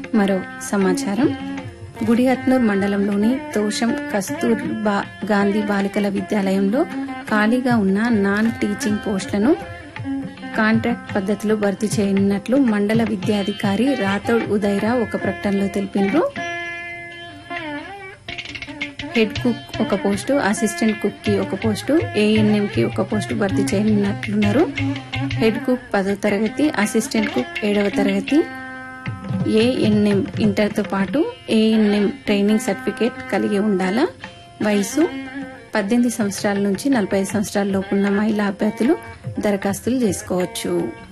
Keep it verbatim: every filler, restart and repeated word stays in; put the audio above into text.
మరో సమాచారం, గుడిహట్నూర్ మండలంలోని తోషం కస్తూర్బా గాంధీ బాలికల విద్యాలయంలో ఖాళీగా ఉన్న నాన్ టీచింగ్ పోస్టులను కాంట్రాక్ట్ పద్ధతిలో భర్తీ చేయనున్నట్లు మండల విద్యాధికారి రాథోడ్ ఉదయరావు ఒక ప్రకటనలో తెలిపినారు. హెడ్ కుక్ ఒక పోస్టు, అసిస్టెంట్ కుక్ కి ఒక పోస్టు, ఏఎన్ఎం కి ఒక పోస్టు భర్తీ చేయనున్నట్లున్నారు. హెడ్ కుక్ పదో తరగతి, అసిస్టెంట్ కుక్ ఏడవ తరగతి, ఏఎన్ఎం ఇంటర్తో పాటు ఏఎన్ఎం ట్రైనింగ్ సర్టిఫికేట్ కలిగి ఉండాలా. వయసు పద్దెనిమిది సంవత్సరాల నుంచి నలభై ఐదు సంవత్సరాల లోపు ఉన్న మహిళా అభ్యర్థులు దరఖాస్తులు చేసుకోవచ్చు.